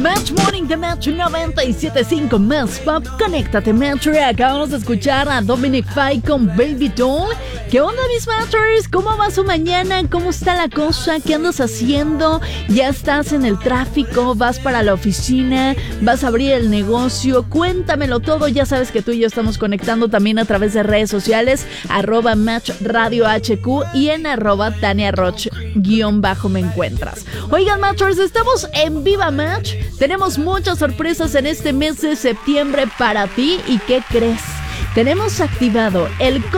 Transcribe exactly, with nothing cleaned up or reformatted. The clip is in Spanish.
Match Morning de Match noventa y siete punto cinco más Pop. Conéctate, Matcher. Acabamos de escuchar a Dominic Fike con Baby Doll. ¿Qué onda, mis Matchers? ¿Cómo va su mañana? ¿Cómo está la cosa? ¿Qué andas haciendo? ¿Ya estás en el tráfico? ¿Vas para la oficina? ¿Vas a abrir el negocio? Cuéntamelo todo. Ya sabes que tú y yo estamos conectando también a través de redes sociales, arroba Match Radio H Q y en arroba Tania Roch guión bajo me encuentras. Oigan, Matchers, estamos en Viva Match. Tenemos muchas sorpresas en este mes de septiembre para ti. ¿Y qué crees? Tenemos activado el